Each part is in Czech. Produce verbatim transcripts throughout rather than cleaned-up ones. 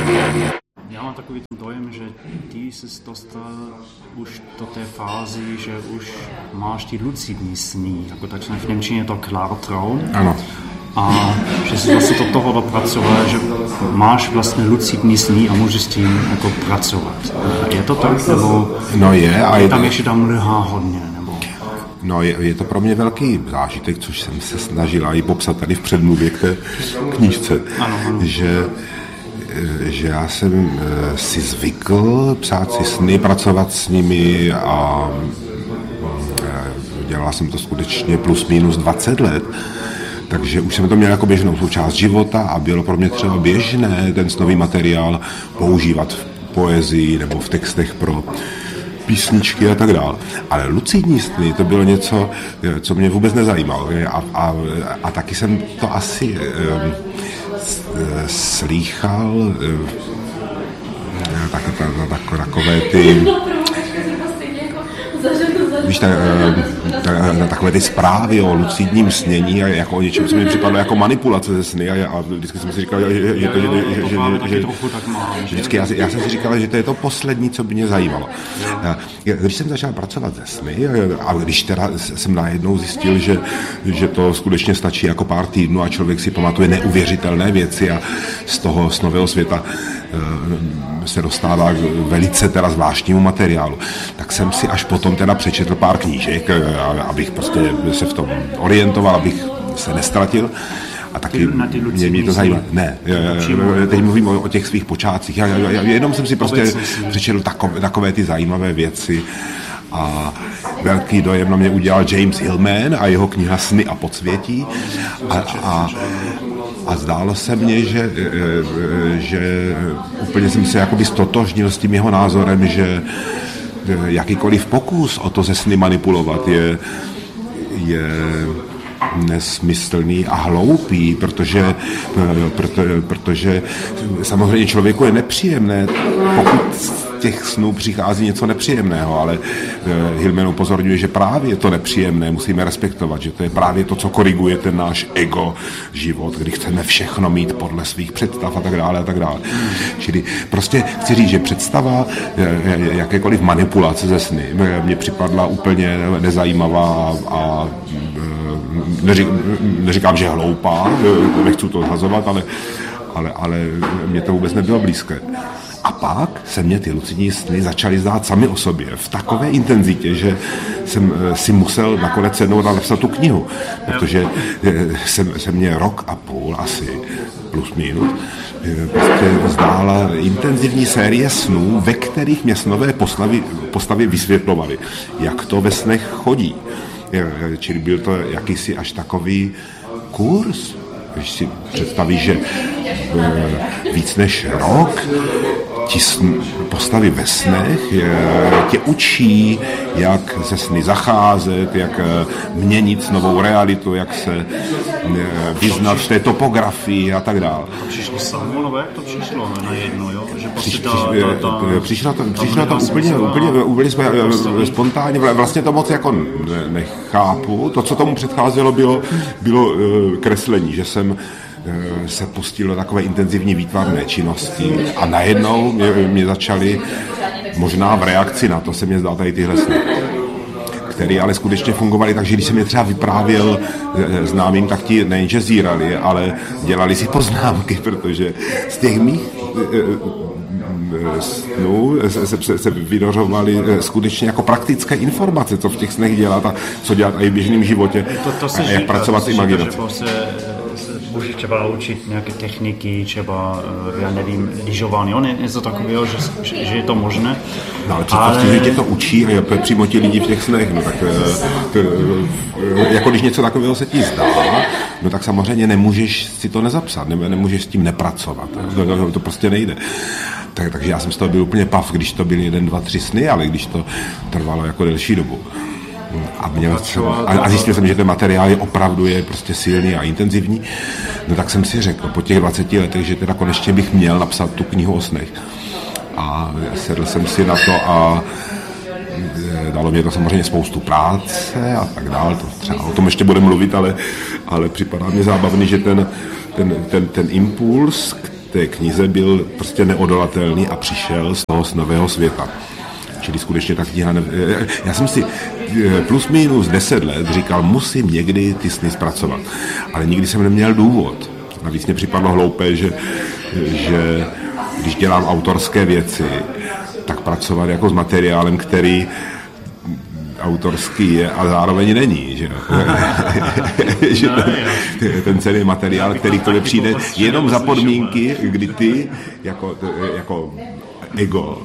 Já mám takový ten dojem, že ty jsi dostal už do té fázy, že už máš ty lucidní sny, jako takzvané v němčině to Klartraum. Ano. A že jsi vlastně do toho dopracoval, že máš vlastně lucidní sny a můžeš s tím jako pracovat. Je to tak? Nebo no je. A je tam to... ještě tam mlhá hodně? Nebo... No je, je to pro mě velký zážitek, což jsem se snažila i popsat tady v předmluvě k té knížce, ano, ano. že že já jsem si zvykl psát si sny, pracovat s nimi a dělala jsem to skutečně plus minus dvacet let, takže už jsem to měl jako běžnou součást života a bylo pro mě třeba běžné ten snový materiál používat v poezii nebo v textech pro písničky a tak dále. Ale lucidní sny, to bylo něco, co mě vůbec nezajímalo. A, a, a taky jsem to asi um, slýchal um, tak, tak, tak, takové ty víš, ta, ta, ta, takové ty zprávy o lucidním snění a jako o něčem, co mi připadlo jako manipulace ze sny a, a vždycky jsem si říkal, že, že to, že, že, že, že, že vždycky já, já jsem si říkal, že to je to poslední, co by mě zajímalo. Když jsem začal pracovat ze sny a když teda jsem najednou zjistil, že, že to skutečně stačí jako pár týdnů a člověk si pamatuje neuvěřitelné věci a z toho snového světa se dostává k velice teda zvláštnímu materiálu, tak jsem si až potom teda přečetl pár knížek, abych prostě se v tom orientoval, abych se nestratil. A taky mě, mě to zajímá. Ne, teď mluvím o, o těch svých počátcích. Já, já, já, jenom jsem si prostě přečetl takové, takové ty zajímavé věci a velký dojem na mě udělal James Hillman a jeho kniha Sny a podsvětí. A, a, a zdálo se mně, že, že úplně jsem se jakoby stotožnil s tím jeho názorem, že jakýkoliv pokus o to se sny manipulovat je, je nesmyslný a hloupý, protože, proto, protože samozřejmě člověku je nepříjemné, pokud z těch snů přichází něco nepříjemného, ale Hillman upozorňuje, že právě to nepříjemné musíme respektovat, že to je právě to, co koriguje ten náš ego život, kdy chceme všechno mít podle svých představ a tak dále a tak dále. Čili prostě chci říct, že představa jakékoliv manipulace ze sny mě připadla úplně nezajímavá a Neří, neříkám, že hloupá, nechci to zhazovat, ale, ale, ale mě to vůbec nebylo blízké. A pak se mě ty lucidní sny začaly zdát sami o sobě v takové intenzitě, že jsem si musel nakonec sednout a napsat tu knihu, protože se, se mě rok a půl asi plus minus prostě zdála intenzivní série snů, ve kterých mě snové postavy, postavy vysvětlovaly, jak to ve snech chodí. Čili byl to jakýsi až takový kurz, když si představíš, že víc než rok ti postavy ve snech tě učí, jak se sny zacházet, jak měnit novou realitu, jak se vyznat v té topografii a tak dále. To přišlo samo, no jak to přišlo najednou, jo? Že Přiš, ta, ta, ta, přišlo to, přišlo to úplně, úplně, úplně jsme spontánně, vlastně to moc jako nechápu. To, co tomu předcházelo, bylo, bylo kreslení, že jsem se pustil do takové intenzivní výtvarné činnosti a najednou mě, mě začaly, možná v reakci na to se mě zdá tady tyhle sny, které ale skutečně fungovaly, takže když jsem je třeba vyprávěl známým, tak ti nejenže zírali, ale dělali si poznámky, protože z těch mých snů se, se, se vynořovaly skutečně jako praktické informace, co v těch snech dělat a co dělat i v běžném životě to, to a jak pracovat s imaginací. Můžeš třeba učit nějaké techniky, třeba, já nevím, lyžování, jo, něco takového, že, že je to možné. No ale představte, ale... že tě to učí a přímo ti lidi v těch snech, no tak to, jako když něco takového se ti zdá, no tak samozřejmě nemůžeš si to nezapsat, ne, nemůžeš s tím nepracovat, to, to, to prostě nejde. Tak, takže já jsem z toho byl úplně pav, když to byly jeden, dva, tři sny, ale když to trvalo jako delší dobu. A, měl jsem, a zjistil jsem, že ten materiál je opravdu je prostě silný a intenzivní, no tak jsem si řekl po těch dvaceti letech, že teda konečně bych měl napsat tu knihu o snech. A sedl jsem si na to a dalo mě to samozřejmě spoustu práce a tak dále, to třeba o tom ještě budeme mluvit, ale, ale připadá mě zábavný, že ten, ten, ten, ten impuls, té knize byl prostě neodolatelný a přišel z toho snového světa. Čili skutečně ta kniha... Ne... Já jsem si plus minus deset let říkal, musím někdy ty sny zpracovat. Ale nikdy jsem neměl důvod. Navíc mě připadlo hloupé, že, že když dělám autorské věci, tak pracovat jako s materiálem, který autorský je a zároveň není, že, že ten, ten celý materiál, který k tobě přijde jenom za podmínky, kdy ty jako, jako ego,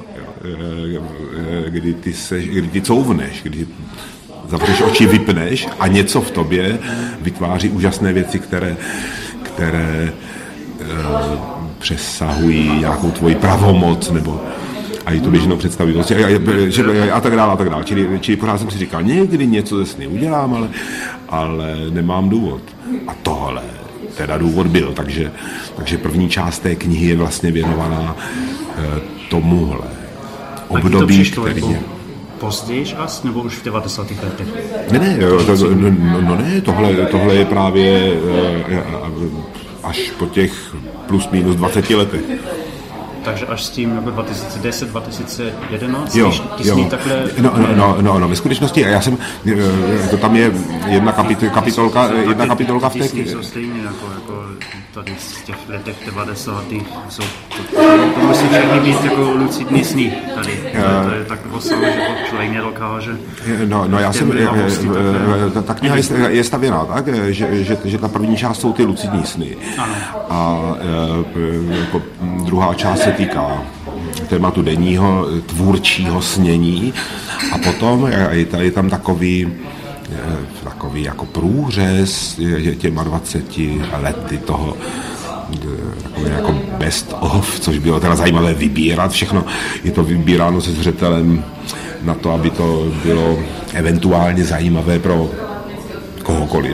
kdy ty, se, kdy ty couvneš, kdy zavřeš oči, vypneš a něco v tobě vytváří úžasné věci, které, které uh, přesahují nějakou tvoji pravomoc nebo a i tu běžnou představivost a, a, a tak dále, a tak dále. Čili, čili pořád jsem si říkal, někdy něco ze sny udělám, ale, ale nemám důvod. A tohle teda důvod byl, takže, takže první část té knihy je vlastně věnovaná eh, tomuhle období, který je... Později až, nebo už v devadesátých letech? Ne, ne, to, no, no ne, tohle, tohle je právě eh, až po těch plus minus dvaceti letech. Takže až s tím jako dva tisíce deset, dva tisíce jedenáct, jo, ty jo. takhle... No, no, no, no, no, ve skutečnosti, já jsem, to tam je jedna kapitol, kapitolka, jedna kapitolka v té... Ty jsou stejně jako, jako tady z těch letech devadesátých, jsou to, to musí všechny být jako lucidní sny tady, uh, to je tak rozsáhlé, že to člověk nedokáže. No, no já jsem, ta, ta kniha je, je stavěná tak, že, že, že ta první část jsou ty lucidní sny. Ano. A jako druhá část se týká tématu denního tvůrčího snění a potom je, je tam takový takový jako průřez těma dvaceti lety toho takový jako best of, což bylo teda zajímavé vybírat všechno. Je to vybíráno se zřetelem na to, aby to bylo eventuálně zajímavé pro kohokoliv.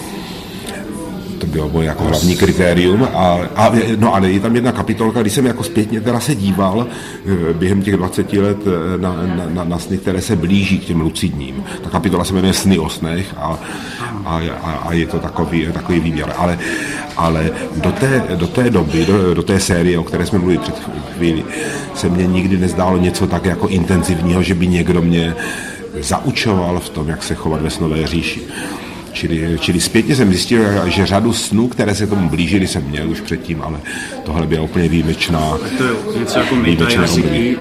To bylo moje jako hlavní kritérium. A, a, no ale je tam jedna kapitolka, když jsem jako zpětně teda se díval během těch dvaceti let na, na, na sny, které se blíží k těm lucidním. Ta kapitola se jmenuje Sny o snech a, a, a je to takový, takový výběr. Ale, ale do, té, do té doby, do, do té série, o které jsme mluvili před chvíli, se mně nikdy nezdálo něco tak jako intenzivního, že by někdo mě zaučoval v tom, jak se chovat ve snové říši. Čili, čili zpětně jsem zjistil, že řadu snů, které se tomu blížily, jsem měl už předtím, ale tohle byla úplně výjimečná. To je něco jako metajazyky.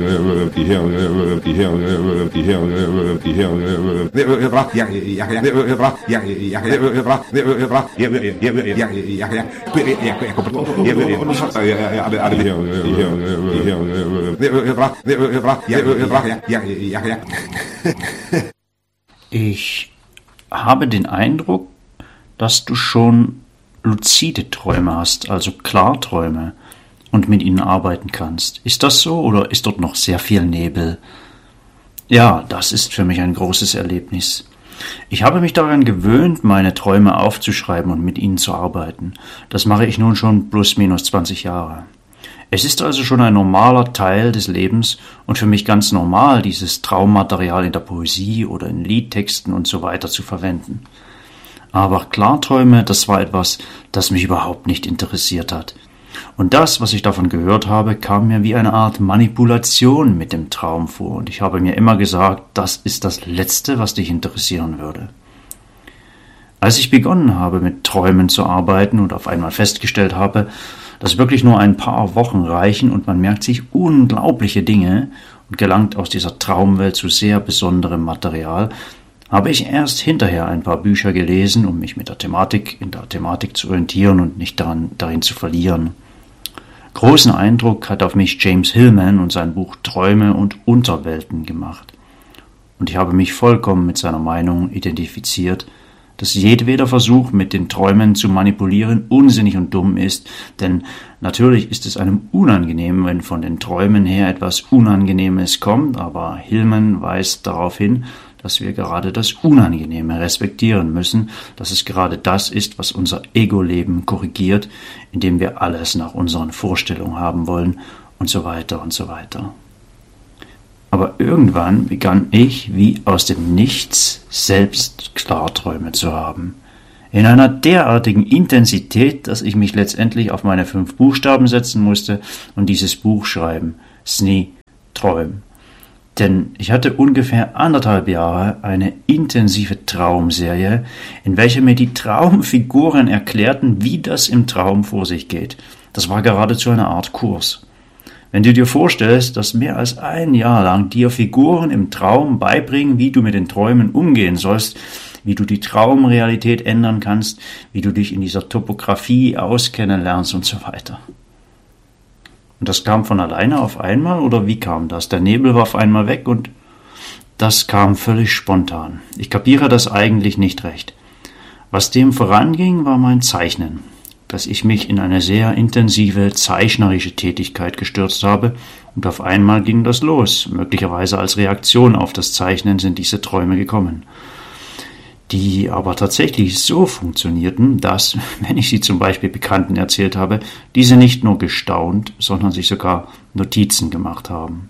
Ich habe den Eindruck, dass du schon luzide Träume hast, also Klarträume, und mit ihnen arbeiten kannst. Ist das so oder ist dort noch sehr viel Nebel? Ja, das ist für mich ein großes Erlebnis. Ich habe mich daran gewöhnt, meine Träume aufzuschreiben und mit ihnen zu arbeiten. Das mache ich nun schon plus minus zwanzig Jahre. Es ist also schon ein normaler Teil des Lebens und für mich ganz normal, dieses Traummaterial in der Poesie oder in Liedtexten und so weiter zu verwenden. Aber Klarträume, das war etwas, das mich überhaupt nicht interessiert hat. Und das, was ich davon gehört habe, kam mir wie eine Art Manipulation mit dem Traum vor und ich habe mir immer gesagt, das ist das Letzte, was dich interessieren würde. Als ich begonnen habe, mit Träumen zu arbeiten und auf einmal festgestellt habe, dass wirklich nur ein paar Wochen reichen und man merkt sich unglaubliche Dinge und gelangt aus dieser Traumwelt zu sehr besonderem Material, habe ich erst hinterher ein paar Bücher gelesen, um mich mit der Thematik, in der Thematik zu orientieren und nicht daran, darin zu verlieren. Großen Eindruck hat auf mich James Hillman und sein Buch Träume und Unterwelten gemacht. Und ich habe mich vollkommen mit seiner Meinung identifiziert, dass jedweder Versuch, mit den Träumen zu manipulieren, unsinnig und dumm ist, denn natürlich ist es einem unangenehm, wenn von den Träumen her etwas Unangenehmes kommt, aber Hillman weist darauf hin, dass wir gerade das Unangenehme respektieren müssen, dass es gerade das ist, was unser Ego-Leben korrigiert, indem wir alles nach unseren Vorstellungen haben wollen und so weiter und so weiter. Aber irgendwann begann ich, wie aus dem Nichts, selbst Klarträume zu haben. In einer derartigen Intensität, dass ich mich letztendlich auf meine fünf Buchstaben setzen musste und dieses Buch schreiben. Sny, Träum. Denn ich hatte ungefähr anderthalb Jahre eine intensive Traumserie, in welcher mir die Traumfiguren erklärten, wie das im Traum vor sich geht. Das war geradezu eine Art Kurs. Wenn du dir vorstellst, dass mehr als ein Jahr lang dir Figuren im Traum beibringen, wie du mit den Träumen umgehen sollst, wie du die Traumrealität ändern kannst, wie du dich in dieser Topografie auskennen lernst und so weiter. Und das kam von alleine auf einmal, oder wie kam das? Der Nebel war auf einmal weg und das kam völlig spontan. Ich kapiere das eigentlich nicht recht. Was dem voranging, war mein Zeichnen, dass ich mich in eine sehr intensive zeichnerische Tätigkeit gestürzt habe und auf einmal ging das los. Möglicherweise als Reaktion auf das Zeichnen sind diese Träume gekommen, die aber tatsächlich so funktionierten, dass, wenn ich sie zum Beispiel Bekannten erzählt habe, diese nicht nur gestaunt, sondern sich sogar Notizen gemacht haben.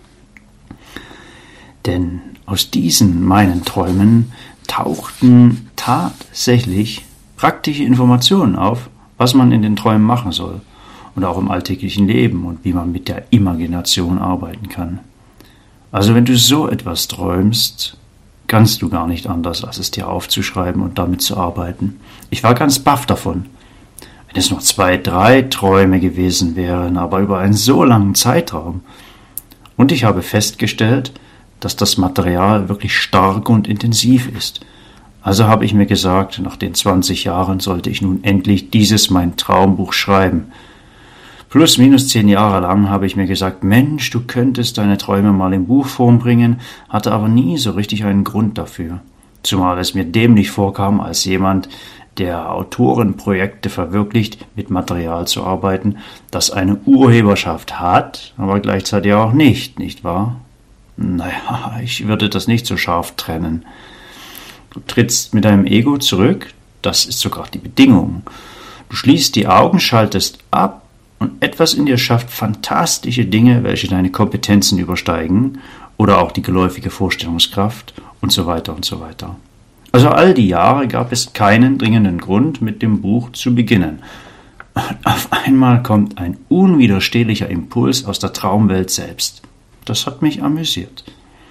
Denn aus diesen meinen Träumen tauchten tatsächlich praktische Informationen auf, was man in den Träumen machen soll und auch im alltäglichen Leben und wie man mit der Imagination arbeiten kann. Also wenn du so etwas träumst, kannst du gar nicht anders, als es dir aufzuschreiben und damit zu arbeiten. Ich war ganz baff davon. Wenn es noch zwei, drei Träume gewesen wären, aber über einen so langen Zeitraum. Und ich habe festgestellt, dass das Material wirklich stark und intensiv ist. Also habe ich mir gesagt, nach den zwanzig Jahren sollte ich nun endlich dieses mein Traumbuch schreiben. Plus minus zehn Jahre lang habe ich mir gesagt, Mensch, du könntest deine Träume mal in Buchform bringen, hatte aber nie so richtig einen Grund dafür. Zumal es mir dämlich vorkam, als jemand, der Autorenprojekte verwirklicht, mit Material zu arbeiten, das eine Urheberschaft hat, aber gleichzeitig auch nicht, nicht wahr? Naja, ich würde das nicht so scharf trennen. Du trittst mit deinem Ego zurück, das ist sogar die Bedingung. Du schließt die Augen, schaltest ab, und etwas in dir schafft fantastische Dinge, welche deine Kompetenzen übersteigen oder auch die geläufige Vorstellungskraft und so weiter und so weiter. Also all die Jahre gab es keinen dringenden Grund, mit dem Buch zu beginnen. Und auf einmal kommt ein unwiderstehlicher Impuls aus der Traumwelt selbst. Das hat mich amüsiert.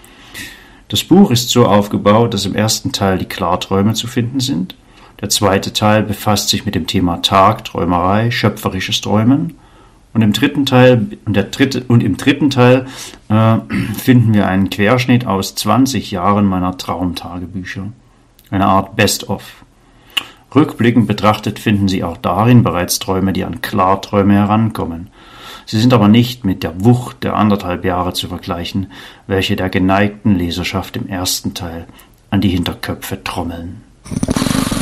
Das Buch ist so aufgebaut, dass im ersten Teil die Klarträume zu finden sind. Der zweite Teil befasst sich mit dem Thema Tagträumerei, schöpferisches Träumen. Und im dritten Teil, und der dritte, und im dritten Teil äh, finden wir einen Querschnitt aus zwanzig Jahren meiner Traumtagebücher. Eine Art Best-of. Rückblickend betrachtet finden Sie auch darin bereits Träume, die an Klarträume herankommen. Sie sind aber nicht mit der Wucht der anderthalb Jahre zu vergleichen, welche der geneigten Leserschaft im ersten Teil an die Hinterköpfe trommeln.